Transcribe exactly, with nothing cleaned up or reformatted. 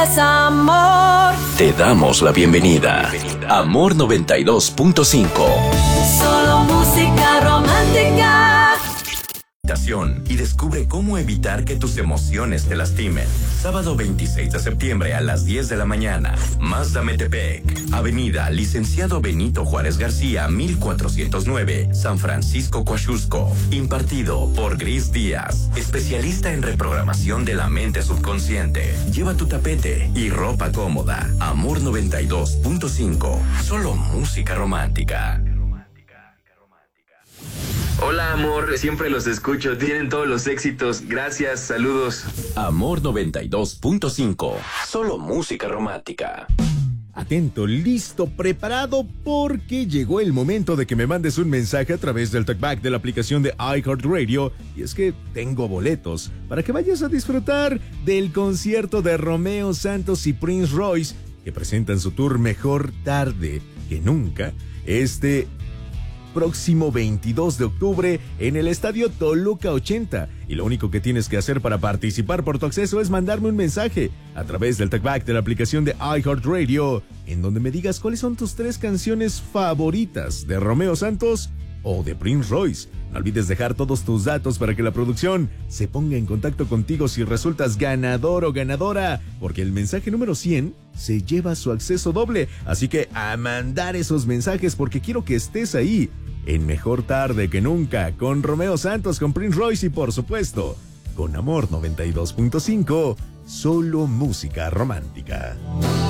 Es amor. Te damos la bienvenida. Amor noventa y dos punto cinco. Solo música romántica. Y descubre cómo evitar que tus emociones te lastimen. Sábado veintiséis de septiembre a las diez de la mañana. Mazda Metepec, Avenida Licenciado Benito Juárez García, mil cuatrocientos nueve, San Francisco Coaxusco. Impartido por Gris Díaz, especialista en reprogramación de la mente subconsciente. Lleva tu tapete y ropa cómoda. Amor noventa y dos punto cinco. Solo música romántica. Hola, amor, siempre los escucho, tienen todos los éxitos, gracias, saludos. Amor noventa y dos punto cinco, solo música romántica. Atento, listo, preparado, porque llegó el momento de que me mandes un mensaje a través del talkback de la aplicación de iHeartRadio, y es que tengo boletos para que vayas a disfrutar del concierto de Romeo Santos y Prince Royce, que presentan su tour Mejor Tarde que Nunca, este próximo veintidós de octubre en el Estadio Toluca ochenta. Y lo único que tienes que hacer para participar por tu acceso es mandarme un mensaje a través del talkback de la aplicación de iHeartRadio, en donde me digas cuáles son tus tres canciones favoritas de Romeo Santos o de Prince Royce. No olvides dejar todos tus datos para que la producción se ponga en contacto contigo si resultas ganador o ganadora, porque el mensaje número cien se lleva su acceso doble. Así que a mandar esos mensajes, porque quiero que estés ahí en Mejor Tarde que Nunca, con Romeo Santos, con Prince Royce y por supuesto con Amor noventa y dos punto cinco, solo música romántica.